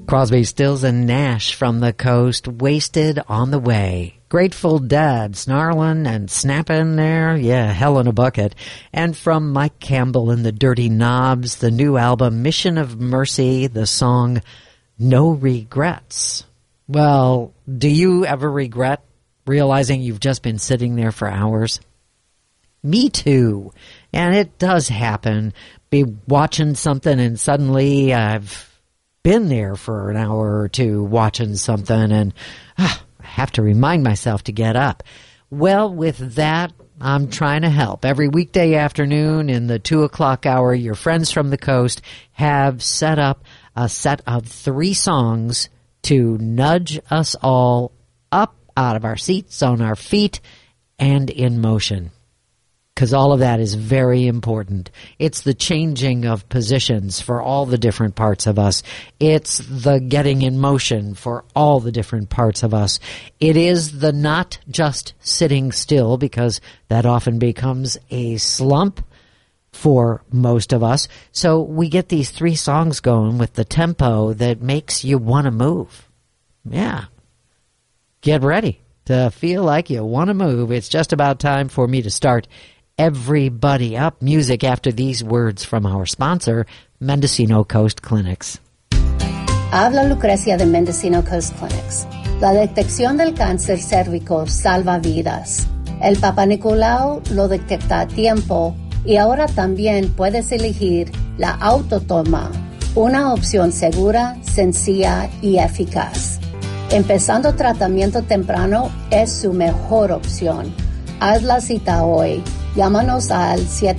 Crosby, Stills, and Nash from the Coast, Wasted on the Way. Grateful Dead, snarling and snapping there, yeah, hell in a bucket. And from Mike Campbell and the Dirty Knobs, the new album Mission of Mercy, the song No Regrets. Well, do you ever regret realizing you've just been sitting there for hours? Me too. And it does happen. Be watching something and suddenly I've been there for an hour or two watching something and I have to remind myself to get up. Well, with that, I'm trying to help. Every weekday afternoon in the 2 o'clock hour, your friends from the coast have set up a set of 3 songs to nudge us all up out of our seats, on our feet, and in motion. Because all of that is very important. It's the changing of positions for all the different parts of us. It's the getting in motion for all the different parts of us. It is the not just sitting still, because that often becomes a slump for most of us. So we get these 3 songs going with the tempo that makes you want to move. Yeah. Get ready to feel like you want to move. It's just about time for me to start everybody up. Music after these words from our sponsor, Mendocino Coast Clinics. Habla Lucrecia de Mendocino Coast Clinics. La detección del cáncer cérvico salva vidas. El Papa Nicolau lo detecta a tiempo y ahora también puedes elegir la autotoma, una opción segura, sencilla y eficaz. Empezando tratamiento temprano es su mejor opción. Haz la cita hoy. Llámanos al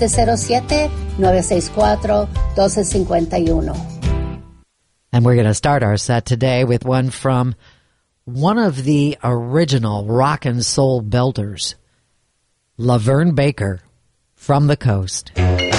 707-964-1251. And we're going to start our set today with one from one of the original rock and soul belters, Laverne Baker from the Coast.